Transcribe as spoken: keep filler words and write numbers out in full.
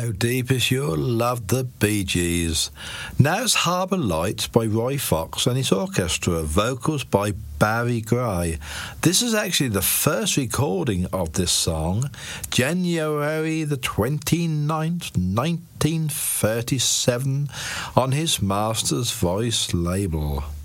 How Deep Is Your Love, the Bee Gees. Now it's Harbour Lights by Roy Fox and his orchestra, vocals by Barry Gray. This is actually the first recording of this song, January the twenty-ninth, nineteen thirty-seven, on his Master's Voice label.